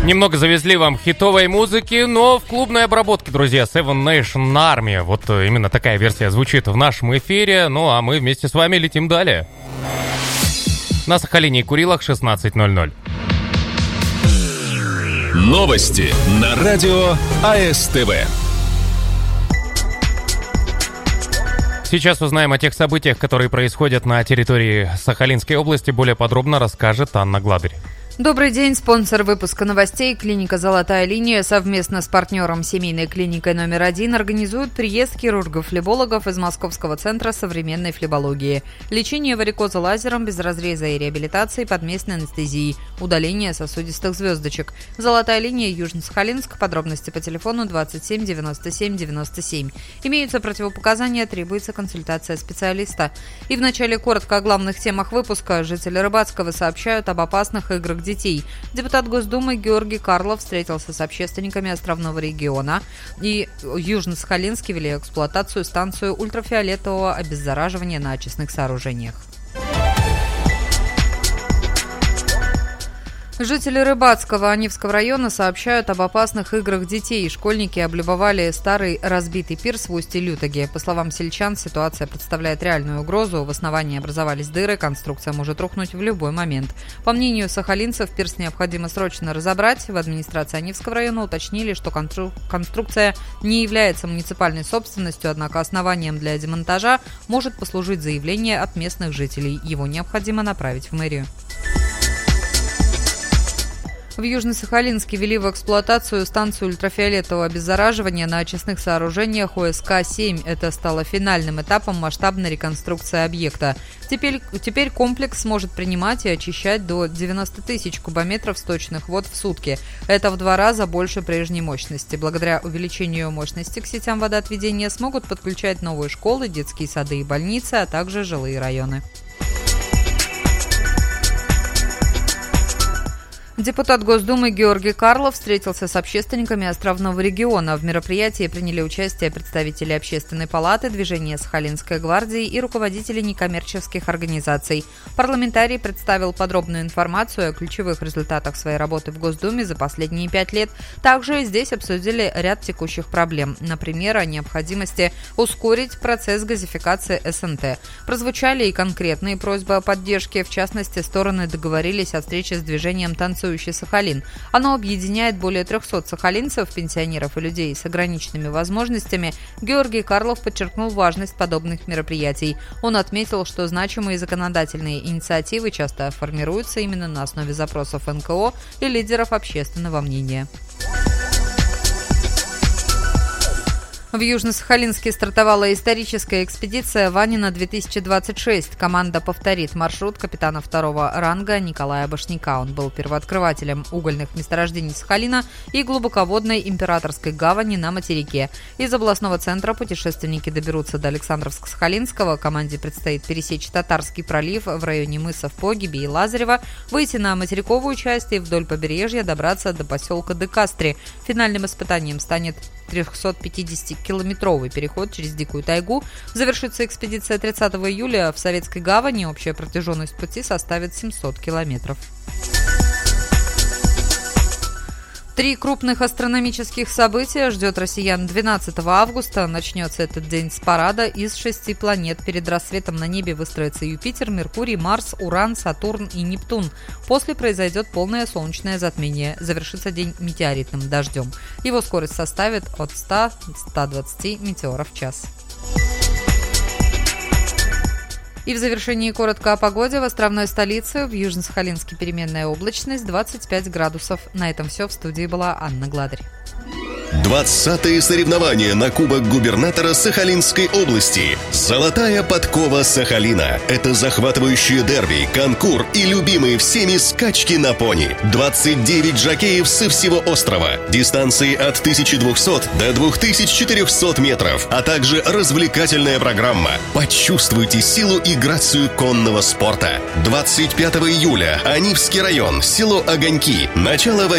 Немного завезли вам хитовой музыки, но в клубной обработке, друзья, Seven Nation Army. Вот именно такая версия звучит в нашем эфире. Ну а мы вместе с вами летим далее. На Сахалине и Курилах 16:00. Новости на радио АСТВ. Сейчас узнаем о тех событиях, которые происходят на территории Сахалинской области. Более подробно расскажет Анна Гладырь. Добрый день. Спонсор выпуска новостей клиника «Золотая линия» совместно с партнером семейной клиникой номер 1 организует приезд хирургов-флебологов из Московского центра современной флебологии. Лечение варикоза лазером без разреза и реабилитации под местной анестезией. Удаление сосудистых звездочек. «Золотая линия», Южно-Сахалинск. Подробности по телефону 27 97 97. Имеются противопоказания, требуется консультация специалиста. И вначале коротко о главных темах выпуска. Жители Рыбацкого сообщают об опасных играх детей. Депутат Госдумы Георгий Карлов встретился с общественниками островного региона и Южно-Сахалинске ввели в эксплуатацию станцию ультрафиолетового обеззараживания на очистных сооружениях. Жители Рыбацкого Анивского района сообщают об опасных играх детей. Школьники облюбовали старый разбитый пирс в устье Лютоги. По словам сельчан, ситуация представляет реальную угрозу. В основании образовались дыры, конструкция может рухнуть в любой момент. По мнению сахалинцев, пирс необходимо срочно разобрать. В администрации Анивского района уточнили, что конструкция не является муниципальной собственностью, однако основанием для демонтажа может послужить заявление от местных жителей. Его необходимо направить в мэрию. В Южно-Сахалинске ввели в эксплуатацию станцию ультрафиолетового обеззараживания на очистных сооружениях ОСК-7. Это стало финальным этапом масштабной реконструкции объекта. Теперь комплекс сможет принимать и очищать до 90 тысяч кубометров сточных вод в сутки. Это в 2 раза больше прежней мощности. Благодаря увеличению мощности к сетям водоотведения смогут подключать новые школы, детские сады и больницы, а также жилые районы. Депутат Госдумы Георгий Карлов встретился с общественниками островного региона. В мероприятии приняли участие представители Общественной палаты, движения Сахалинской гвардии и руководители некоммерческих организаций. Парламентарий представил подробную информацию о ключевых результатах своей работы в Госдуме за последние 5 лет. Также здесь обсудили ряд текущих проблем. Например, о необходимости ускорить процесс газификации СНТ. Прозвучали и конкретные просьбы о поддержке. В частности, стороны договорились о встрече с движением «Танцующий Сахалин». Оно объединяет более 300 сахалинцев, пенсионеров и людей с ограниченными возможностями. Георгий Карлов подчеркнул важность подобных мероприятий. Он отметил, что значимые законодательные инициативы часто формируются именно на основе запросов НКО и лидеров общественного мнения. В Южно-Сахалинске стартовала историческая экспедиция «Ванина-2026». Команда повторит маршрут капитана 2-го ранга Николая Башняка. Он был первооткрывателем угольных месторождений Сахалина и глубоководной императорской гавани на материке. Из областного центра путешественники доберутся до Александровск-Сахалинского. Команде предстоит пересечь Татарский пролив в районе мысов Погиби и Лазарева, выйти на материковую часть и вдоль побережья добраться до поселка Декастри. Финальным испытанием станет 350-километровый переход через Дикую тайгу. Завершится экспедиция 30 июля в Советской гавани. Общая протяженность пути составит 700 километров. 3 крупных астрономических события ждет россиян 12 августа. Начнется этот день с парада из 6 планет. Перед рассветом на небе выстроятся Юпитер, Меркурий, Марс, Уран, Сатурн и Нептун. После произойдет полное солнечное затмение. Завершится день метеоритным дождем. Его скорость составит от 100 до 120 метеоров в час. И в завершении коротко о погоде. В островной столице в Южно-Сахалинске переменная облачность 25 градусов. На этом все. В студии была Анна Гладырь. 20-е соревнования на Кубок губернатора Сахалинской области. «Золотая подкова Сахалина». Это захватывающее дерби, конкур и любимые всеми скачки на пони. 29 жокеев со всего острова. Дистанции от 1200 до 2400 метров, а также развлекательная программа. Почувствуйте силу и грацию конного спорта. 25 июля. Анивский район. Село Огоньки. Начало в